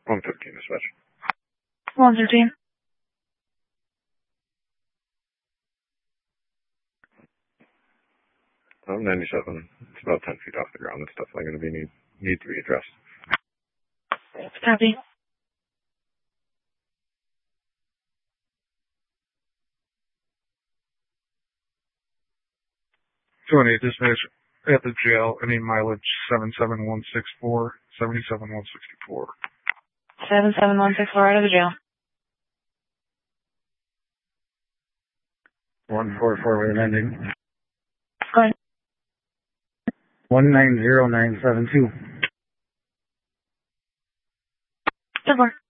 115 dispatch. 113. I'm 97. It's about 10 feet off the ground. It's definitely going to be need to be addressed. Copy. 28 dispatch at the jail. Any mileage 77164, 77164. 77164 out of the jail. 144 with an ending. Go ahead. 190972. 10-4.